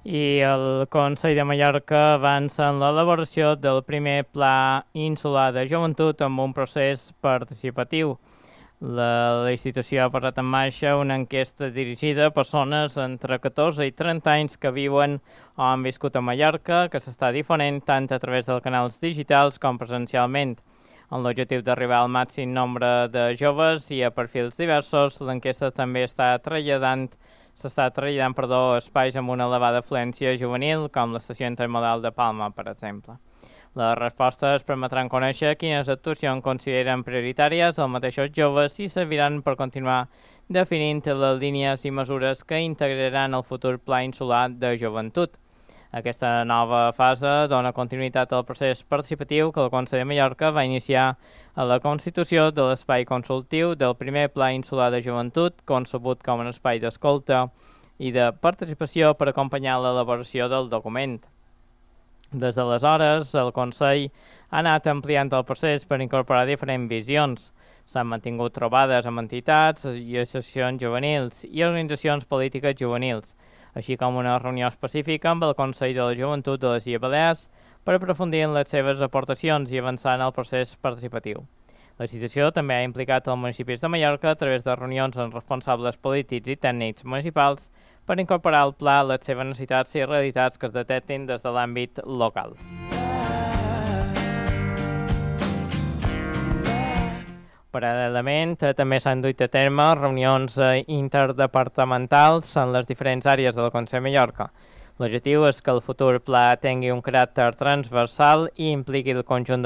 i el Consell de Mallorca avança en l'elaboració del primer Pla Insular de Joventut amb un procés participatiu. La institució ha posat en marxa una enquesta dirigida a persones entre 14 i 30 anys que viuen o han viscut a Mallorca, que s'està difonent tant a través dels canals digitals com presencialment. Amb l'objectiu d'arribar al màxim nombre de joves i a perfils diversos, l'enquesta també s'està traslladant a espais amb una elevada afluència juvenil, com l'estació intermodal de Palma, per exemple. Les respostes permetran conèixer quines actuacions consideren prioritàries els mateixos joves i serviran per continuar definint les línies i mesures que integraran el futur Pla Insular de Joventut. Aquesta nova fase dona continuïtat al procés participatiu que el Consell de Mallorca va iniciar a la constitució de l'espai consultiu del primer Pla Insular de Joventut, concebut com un espai d'escolta i de participació per acompanyar l'elaboració del document. Des d'aleshores, el Consell ha anat ampliant el procés per incorporar diferents visions. S'han mantingut trobades amb entitats i associacions juvenils i organitzacions polítiques juvenils, així com una reunió específica amb el Consell de la Joventut de les Illes Balears per aprofundir en les seves aportacions i avançar en el procés participatiu. La institució també ha implicat els municipis de Mallorca a través de reunions amb responsables polítics i tècnics municipals per incorporar al pla les seves necessitats i realitats que es detectin des de l'àmbit local. Paral·lelament, també s'han duit a terme reunions interdepartamentals en les diferents àrees del Consell de Mallorca. L'objectiu és que el futur pla tingui un caràcter transversal i impliqui el conjunt